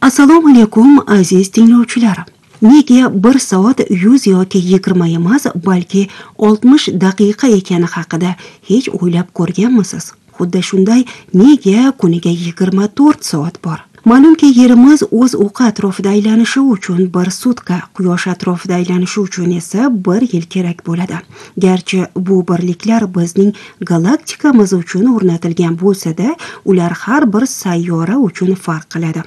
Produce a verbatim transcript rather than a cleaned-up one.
Assalomu alaykum aziz tinglovchilar. Nega bir soat yuz yoki yigirma emas, balki oltmish daqiqa ekani haqida hech o'ylab ko'rganmisiz? Xuddi shunday, nega kuniga yigirma to'rt soat bor? Ma'lumki, yerimiz o'z o'qi atrofida aylanishi uchun bir sutka, quyosh atrofida aylanishi uchun esa bir yil kerak bo'ladi. Garchi bu birliklar bizning galaktikamiz uchun o'rnatilgan bo'lsa-da, ular har bir sayyora uchun farq qiladi.